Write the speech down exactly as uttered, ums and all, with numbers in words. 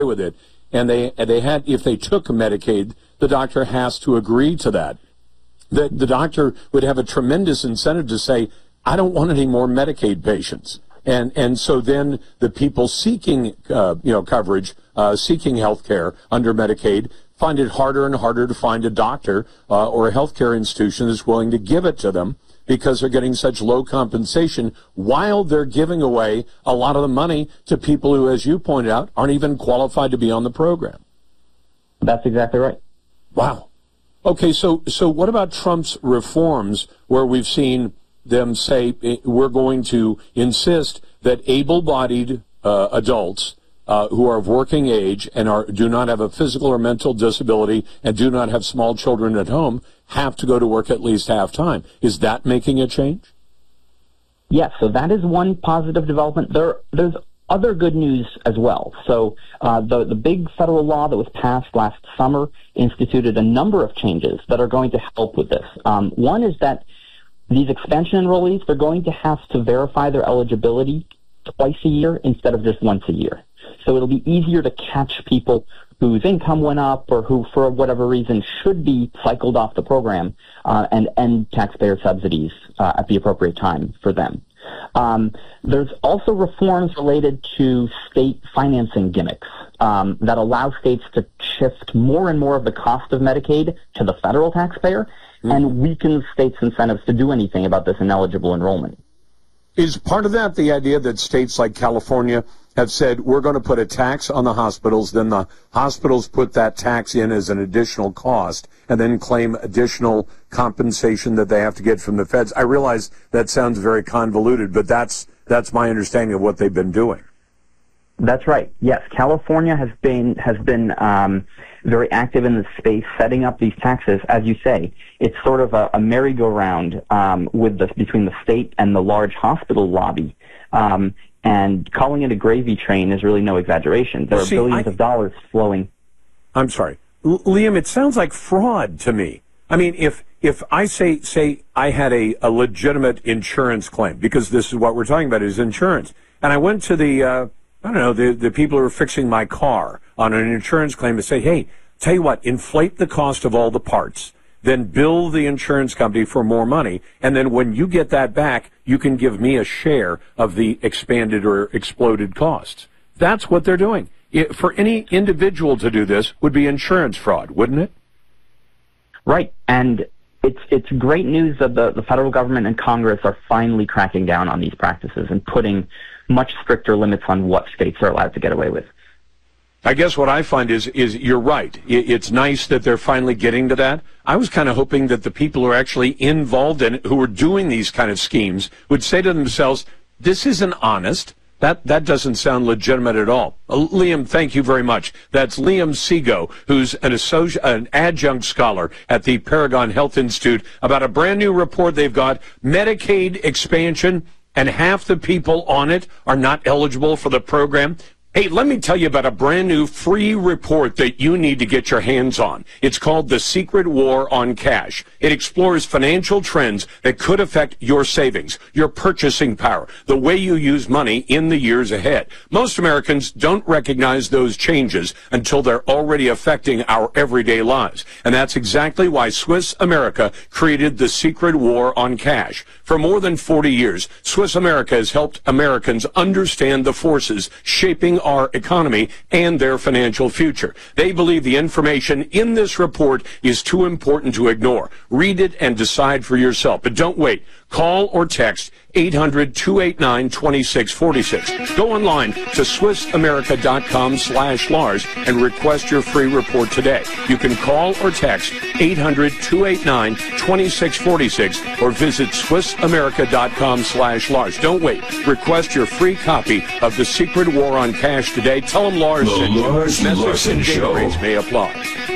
with it. And they, and they had, if they took Medicaid, the doctor has to agree to that. The, the doctor would have a tremendous incentive to say, I don't want any more Medicaid patients. And, and so then the people seeking, uh, you know, coverage, uh, seeking health care under Medicaid find it harder and harder to find a doctor, uh, or a healthcare institution that's willing to give it to them because they're getting such low compensation while they're giving away a lot of the money to people who, as you pointed out, aren't even qualified to be on the program. That's exactly right. Wow. Okay, so so what about Trump's reforms where we've seen them say we're going to insist that able-bodied uh, adults uh, who are of working age and are do not have a physical or mental disability and do not have small children at home have to go to work at least half-time. Is that making a change? Yes, so that is one positive development. There, there's other good news as well. So uh, the, the big federal law that was passed last summer instituted a number of changes that are going to help with this. Um, one is that these expansion enrollees, they're going to have to verify their eligibility twice a year instead of just once a year. So it'll be easier to catch people whose income went up or who, for whatever reason, should be cycled off the program uh, and end taxpayer subsidies uh, at the appropriate time for them. Um, there's also reforms related to state financing gimmicks um, that allow states to shift more and more of the cost of Medicaid to the federal taxpayer mm. and weaken states' incentives to do anything about this ineligible enrollment. Is part of that the idea that states like California have said, we're going to put a tax on the hospitals, then the hospitals put that tax in as an additional cost, and then claim additional compensation that they have to get from the feds? I realize that sounds very convoluted, but that's that's my understanding of what they've been doing. That's right. Yes, California has been has been um, very active in this space, setting up these taxes. As you say, it's sort of a, a merry-go-round um, with the, between the state and the large hospital lobby. Um, and calling it a gravy train is really no exaggeration. There well, are see, billions I, of dollars flowing. I'm sorry. L- Liam, it sounds like fraud to me. I mean, if if I say say I had a, a legitimate insurance claim, because this is what we're talking about is insurance, and I went to the, uh, I don't know, the, the people who are fixing my car on an insurance claim to say, hey, tell you what, inflate the cost of all the parts, then bill the insurance company for more money, and then when you get that back, you can give me a share of the expanded or exploded costs. That's what they're doing. It, for any individual to do this would be insurance fraud, wouldn't it? Right, and it's it's great news that the, the federal government and Congress are finally cracking down on these practices and putting much stricter limits on what states are allowed to get away with. I guess what I find is, is you're right. It's nice that they're finally getting to that. I was kind of hoping that the people who are actually involved in it, who are doing these kind of schemes, would say to themselves, this isn't honest. That that doesn't sound legitimate at all. Uh, Liam, thank you very much. That's Liam Seago, who's an associate, an adjunct scholar at the Paragon Health Institute, about a brand new report they've got, Medicaid expansion, and half the people on it are not eligible for the program. Hey, let me tell you about a brand new free report that you need to get your hands on. It's called The Secret War on Cash. It explores financial trends that could affect your savings, your purchasing power, the way you use money in the years ahead. Most Americans don't recognize those changes until they're already affecting our everyday lives. And that's exactly why Swiss America created The Secret War on Cash. For more than forty years, Swiss America has helped Americans understand the forces shaping our economy and their financial future. They believe the information in this report is too important to ignore. Read it and decide for yourself. But don't wait. Call or text eight hundred, two eight nine, two six four six. Go online to swiss america dot com slash Lars and request your free report today. You can call or text eight hundred, two eight nine, two six four six or visit swiss america dot com slash Lars. Don't wait. Request your free copy of The Secret War on Cash today. Tell them Lars The sent you. Lars Larson Show. Rates may apply.